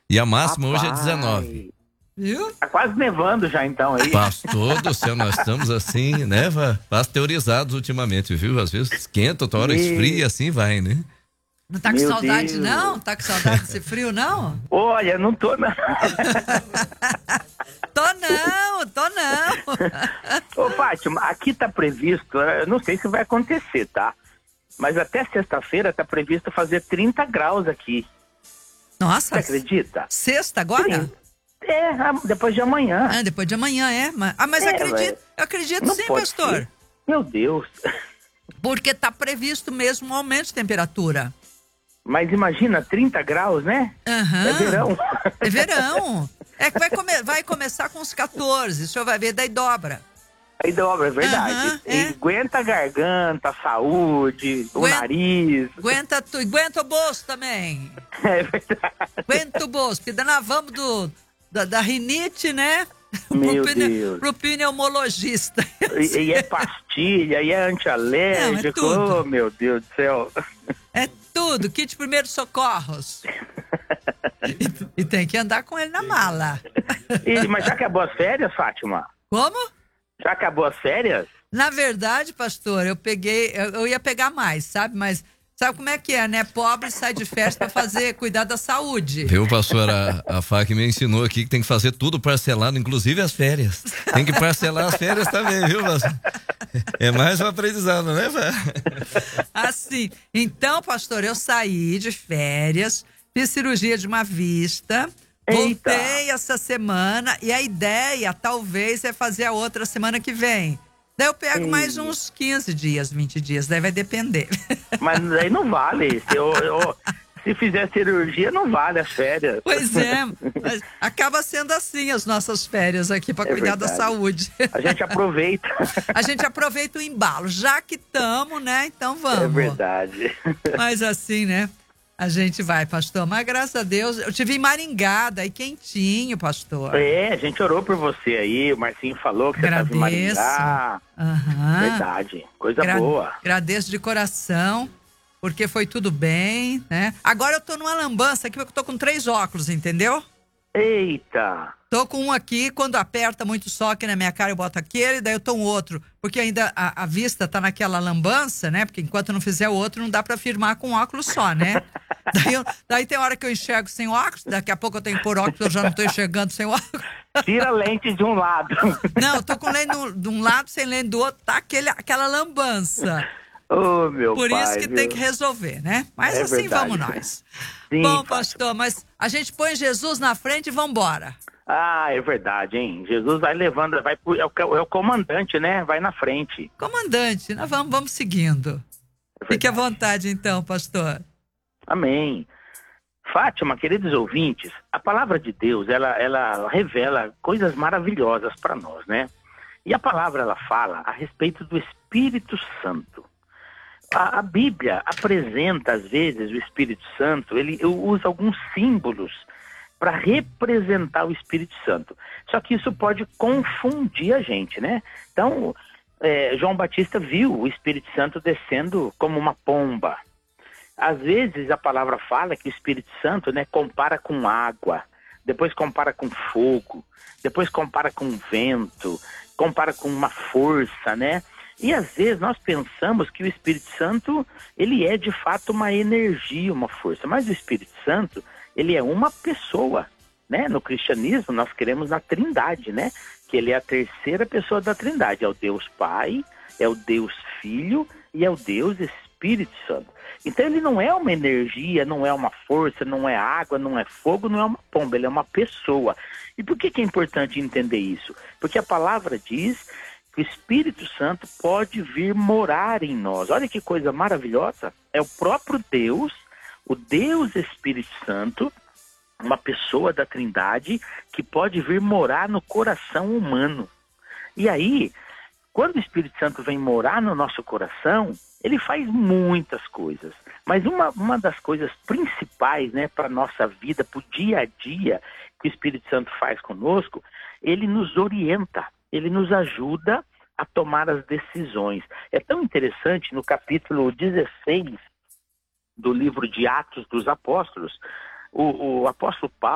E a máxima hoje é Rapaz, 19. Viu? tá quase nevando já então aí. Pastor do céu, nós estamos assim, né, pasteurizados ultimamente, viu? Às vezes esquenta, outra hora esfria, assim vai, né? Não tá com Meu saudade, Deus. não? Tá com saudade desse frio, não? Olha, não tô não. Tô não. Ô, Fátima, aqui tá previsto, eu não sei se vai acontecer, tá? Mas até sexta-feira tá previsto fazer 30 graus aqui. Nossa. Você acredita? Sexta agora? É, depois de amanhã. Ah, depois de amanhã, é. Mas É, acredito, eu acredito Não sim, pode pastor. ser. Meu Deus. Porque tá previsto mesmo um aumento de temperatura. Mas imagina, 30 graus, né? Aham. É verão. É verão. É que vai começar com uns 14, o senhor vai ver, daí dobra. Aí dobra, é verdade. Aham, E é. aguenta a garganta, a saúde, o Aguenta- nariz. Aguenta o bolso também. É verdade. Aguenta o bolso, porque nós vamos da rinite, né? Meu Deus. Pro pneumologista. E é pastilha, e é antialérgico. Não, é tudo. Oh, meu Deus do céu. É tudo, kit primeiros socorros. E tem que andar com ele na mala. Mas já acabou as férias, Fátima? Como? Já acabou as férias? Na verdade, pastor, eu ia pegar mais, sabe? Mas sabe como é que é, né? Pobre sai de férias pra cuidar da saúde. Viu, pastor? A FAC me ensinou aqui que tem que fazer tudo parcelado, inclusive as férias. Tem que parcelar as férias também, viu, pastor? É mais um aprendizado, né, Assim, então, pastor, eu saí de férias, fiz cirurgia de uma vista, Eita. voltei essa semana e a ideia, talvez, é fazer a outra semana que vem. Daí eu pego mais uns 15 dias, 20 dias, daí vai depender. Mas aí não vale. Se fizer cirurgia, não vale as férias. Pois é, mas acaba sendo assim as nossas férias aqui para cuidar da verdade. saúde. A gente aproveita. A gente aproveita o embalo, já que estamos, né? Então vamos. É verdade. Mas assim, né? A gente vai, pastor. Mas graças a Deus, eu tive em Maringá, daí quentinho, pastor. É, a gente orou por você aí, o Marcinho falou que você estava em Maringá. Aham. Verdade, coisa boa. Agradeço de coração, porque foi tudo bem, né? Agora eu tô numa lambança aqui, porque eu tô com 3 óculos, entendeu? Eita! Tô com um aqui, quando aperta muito sol aqui na minha cara, eu boto aquele, daí eu tomo outro. Porque ainda a vista tá naquela lambança, né? Porque enquanto não fizer o outro, não dá pra firmar com um óculos só, né? Daí tem hora que eu enxergo sem óculos, daqui a pouco eu tenho que pôr óculos, eu já não tô enxergando sem óculos. Tira a lente de um lado. Não, eu tô com lente de um lado, sem lente do outro, tá aquela lambança. Oh, meu Por pai, isso que viu? tem que resolver, né? Mas É assim verdade. vamos nós. Sim, Bom, Fátima. pastor, mas a gente põe Jesus na frente e vambora. Ah, é verdade, hein? Jesus vai levando, é o comandante, né? Vai na frente. Comandante, nós vamos seguindo. É Fique à verdade. vontade então, pastor. Amém. Fátima, queridos ouvintes, a palavra de Deus, ela revela coisas maravilhosas para nós, né? E a palavra, ela fala a respeito do Espírito Santo. A Bíblia apresenta, às vezes, o Espírito Santo, ele usa alguns símbolos para representar o Espírito Santo. Só que isso pode confundir a gente, né? Então, João Batista viu o Espírito Santo descendo como uma pomba. Às vezes a palavra fala que o Espírito Santo, né, compara com água, depois compara com fogo, depois compara com vento, compara com uma força, né? E às vezes nós pensamos que o Espírito Santo, ele é de fato uma energia, uma força, mas o Espírito Santo, ele é uma pessoa, né? No cristianismo nós cremos na Trindade, né? Que ele é a terceira pessoa da Trindade, é o Deus Pai, é o Deus Filho e é o Deus Espírito Santo. Então ele não é uma energia, não é uma força, não é água, não é fogo, não é uma pomba, ele é uma pessoa. E por que é importante entender isso? Porque a palavra diz que o Espírito Santo pode vir morar em nós. Olha que coisa maravilhosa, é o próprio Deus, o Deus Espírito Santo, uma pessoa da Trindade, que pode vir morar no coração humano. E aí, quando o Espírito Santo vem morar no nosso coração, ele faz muitas coisas. Mas uma das coisas principais, né, para a nossa vida, para o dia a dia, que o Espírito Santo faz conosco, ele nos orienta, ele nos ajuda a tomar as decisões. É tão interessante, no capítulo 16 do livro de Atos dos Apóstolos, o apóstolo Paulo,